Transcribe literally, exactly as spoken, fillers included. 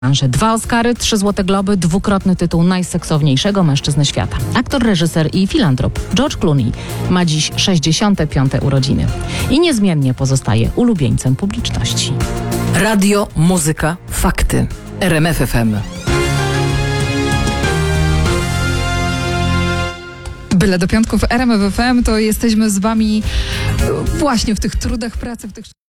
Dwa Oscary, trzy Złote Globy, dwukrotny tytuł najseksowniejszego mężczyzny świata. Aktor, reżyser i filantrop George Clooney ma dziś sześćdziesiąte piąte urodziny i niezmiennie pozostaje ulubieńcem publiczności. Radio, muzyka, fakty. R M F F M. Byle do piątków R M F F M, to jesteśmy z wami właśnie w tych trudach pracy, w tych